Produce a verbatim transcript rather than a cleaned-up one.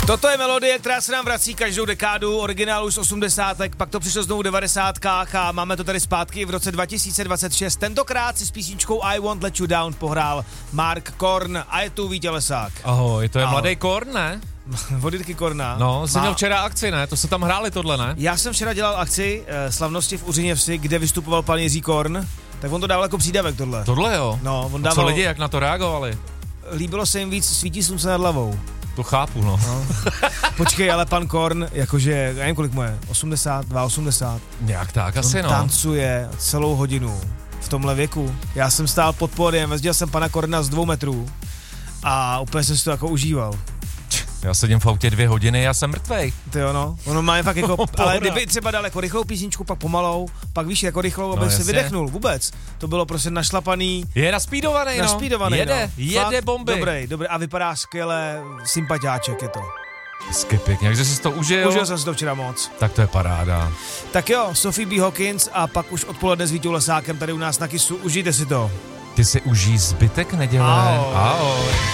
Toto je melodie, která se nám vrací každou dekádu, originálu z osmdesátek, pak to přišlo znovu v devadesátkách a máme to tady zpátky v roce dva tisíce dvacet šest. Tentokrát si s písničkou I Won't Let You Down pohrál Mark Korn a je tu Vítě Lesák. Ahoj, to je Ahoj. mladý Korn, ne? Voditky Korna. No, jsi Má... měl včera akci, ne? To se tam hráli tohle, ne? Já jsem včera dělal akci eh, slavnosti v Uřině Vsi, kde vystupoval pan Jiří Korn, tak on to dával jako přídavek tohle. Tohle jo? No, on A dával... co lidi, jak na to reagovali? Líbilo se jim víc Svítí slunce nad hlavou. To chápu, no. No. Počkej, ale pan Korn, jakože, já nevím kolik mu je, osmdesát, osmdesát dva. Nějak tak, asi On no. tancuje celou hodinu v tomhle věku. Já jsem stál pod pódiem, viděl jsem pana Korna z dvou metrů a úplně jsem si to jako užíval. Já sedím v autě dvě hodiny, já jsem mrtvej. Ty jo, no. Ono má fakt jako, ale kdyby třeba dal jako rychlou písničku, pak pomalou, pak víš, jako rychlou, aby No, si jasně. vydechnul vůbec. To bylo prostě našlapaný, Je naspídovaný, no. naspídovaný, Jede, no. jede Fakt bomby. Dobrý, dobrý a vypadá skvěle, sympatiáček je to. Hezky pěkně, jak jsi to užil? Užil jsem si to včera moc. Tak to je paráda. Tak jo, Sophie B. Hawkins a pak už odpoledne s Vítou Lesákem tady u nás na Kissu. Užijte si to. Ty si užij zbytek neděle. Ahoj. Ahoj.